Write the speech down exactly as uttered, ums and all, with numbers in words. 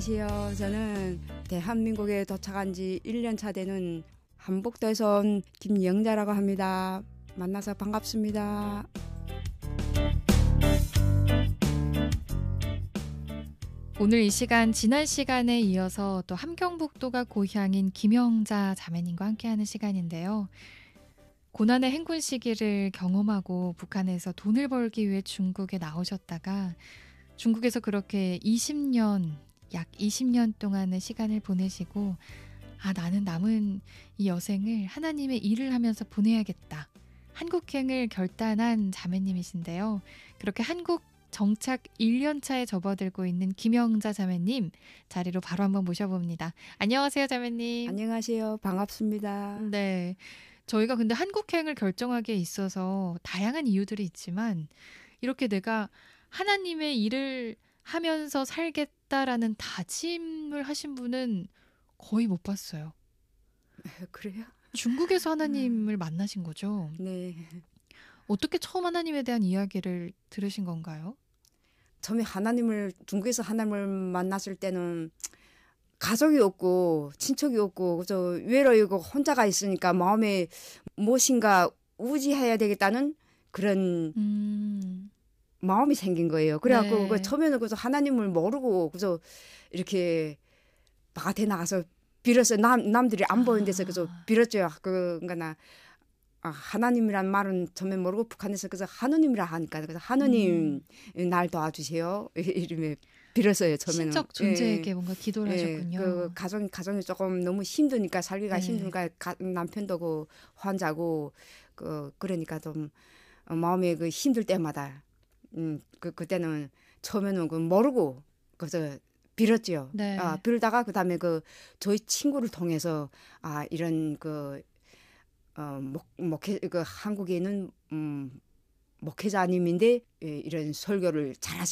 안녕하세요. 저는 대한민국에 도착한 지 일 년 차 되는 한복도에서 온 김영자라고 합니다. 만나서 반갑습니다. 오늘 이 시간 지난 시간에 이어서 또 함경북도가 고향인 김영자 자매님과 함께하는 시간인데요. 고난의 행군 시기를 경험하고 북한에서 돈을 벌기 위해 중국에 나오셨다가 중국에서 그렇게 이십 년, 약 이십 년 동안의 시간을 보내시고 아 나는 남은 이 여생을 하나님의 일을 하면서 보내야겠다. 한국행을 결단한 자매님이신데요. 그렇게 한국 정착 일 년 차에 접어들고 있는 김영자 자매님 자리로 바로 한번 모셔봅니다. 안녕하세요, 자매님. 안녕하세요. 반갑습니다. 네, 저희가 근데 한국행을 결정하기에 있어서 다양한 이유들이 있지만 이렇게 내가 하나님의 일을 하면서 살겠다라는 다짐을 하신 분은 거의 못 봤어요. 그래요? 중국에서 하나님을 만나신 거죠? 네. 어떻게 처음 하나님에 대한 이야기를 들으신 건가요? 처음에 하나님을 중국에서 하나님을 만났을 때는 가족이 없고 친척이 없고 저 외로이고 혼자가 있으니까 마음에 무엇인가 우지해야 되겠다는 그런 음. 마음이 생긴 거예요. 그래갖고 네. 그 처음에는 그래서 하나님을 모르고 그래서 이렇게 바깥에 나가서 빌었어요. 남 남들이 안 보이는 데서 그래서 빌었죠. 그 그러니까 나 아, 하나님이란 말은 처음에 모르고 북한에서 그래서 하느님이라 하니까 그래서 하느님 음. 날 도와주세요. 이름에 빌었어요. 처음에는. 신적 존재에게 예. 뭔가 기도를 예. 하셨군요. 그 가정 가정이 조금 너무 힘드니까 살기가 네. 힘드니까 가, 남편도 그 환자고 그 그러니까 좀 마음에 그 힘들 때마다 음 그 그때는 처음에는 그 모르고 그래서 빌었죠. 네. 아 빌다가 그다음에 그 저희 친구를 통해서 아 이런 그 어, 목, 목회, 그 한국에 있는, 음, 목회자님인데, 예, 이런 설교를 잘